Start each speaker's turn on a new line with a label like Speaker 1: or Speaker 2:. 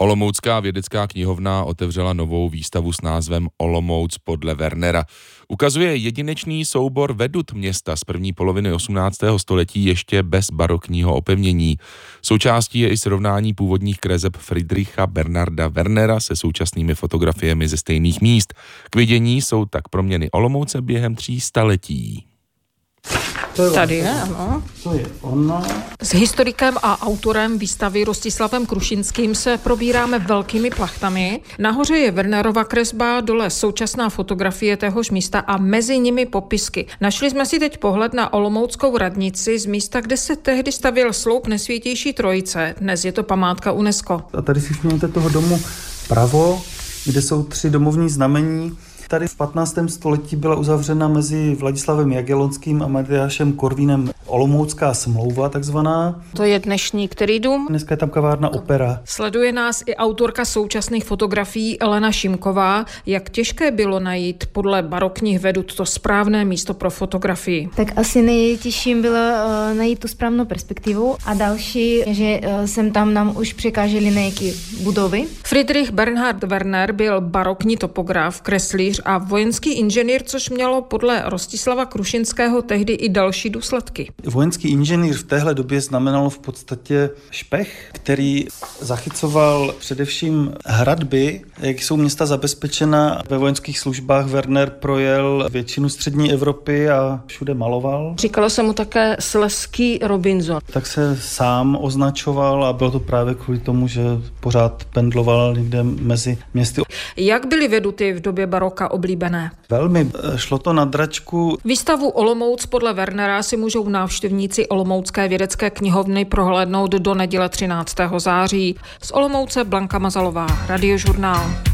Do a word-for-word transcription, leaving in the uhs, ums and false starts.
Speaker 1: Olomoucká vědecká knihovna otevřela novou výstavu s názvem Olomouc podle Wernera. Ukazuje jedinečný soubor vedut města z první poloviny osmnáctého století ještě bez barokního opevnění. Součástí je i srovnání původních kreseb Friedricha Bernarda Wernera se současnými fotografiemi ze stejných míst. K vidění jsou tak proměny Olomouce během tří staletí.
Speaker 2: Tady je, ano.
Speaker 3: To je ona.
Speaker 2: S historikem a autorem výstavy Rostislavem Krušinským se probíráme velkými plachtami. Nahoře je Wernerova kresba, dole současná fotografie téhož místa a mezi nimi popisky. Našli jsme si teď pohled na olomouckou radnici z místa, kde se tehdy stavěl sloup Nesvětější Trojice. Dnes je to památka UNESCO.
Speaker 3: A tady si všimněte toho domu pravo, kde jsou tři domovní znamení. Tady v patnáctém století byla uzavřena mezi Vladislavem Jagellonským a Matyášem Korvínem olomoucká smlouva takzvaná.
Speaker 2: To je dnešní který dům?
Speaker 3: Dneska je tam kavárna Opera.
Speaker 2: Sleduje nás i autorka současných fotografií Elena Šimková. Jak těžké bylo najít podle barokních vedut to správné místo pro fotografii?
Speaker 4: Tak asi nejtěžším bylo uh, najít tu správnou perspektivu a další, že uh, sem tam nám už překážely nějaké budovy.
Speaker 2: Friedrich Bernhard Werner byl barokní topograf, kreslíř a vojenský inženýr, což mělo podle Rostislava Krušinského tehdy i další důsledky.
Speaker 3: Vojenský inženýr v téhle době znamenalo v podstatě špech, který zachycoval především hradby, jak jsou města zabezpečena. Ve vojenských službách Werner projel většinu střední Evropy a všude maloval.
Speaker 2: Říkalo se mu také Slezský Robinson.
Speaker 3: Tak se sám označoval a bylo to právě kvůli tomu, že pořád pendloval někde mezi městy.
Speaker 2: Jak byly veduty v době baroka oblíbené?
Speaker 3: Velmi. Šlo to na dračku.
Speaker 2: Výstavu Olomouc podle Wernera si můžou návštěvníci Olomoucké vědecké knihovny prohlédnout do neděle třináctého září. Z Olomouce Blanka Mazalová, Radiožurnál.